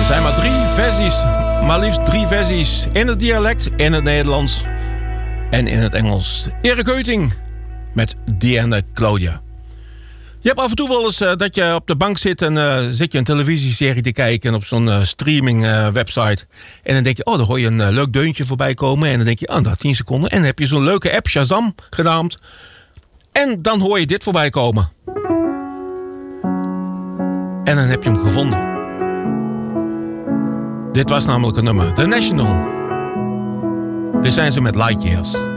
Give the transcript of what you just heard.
Er zijn maar 3 versies, maar liefst 3 versies. In het dialect, in het Nederlands en in het Engels. Erik Heuting met Diana Claudia. Je hebt af en toe wel eens dat je op de bank zit en zit je een televisieserie te kijken op zo'n streaming website. En dan denk je, dan hoor je een leuk deuntje voorbij komen. En dan denk je, dat 10 seconden. En dan heb je zo'n leuke app, Shazam, genaamd. En dan hoor je dit voorbij komen. En dan heb je hem gevonden. Dit was namelijk een nummer. The National. Dit zijn ze met Light Years.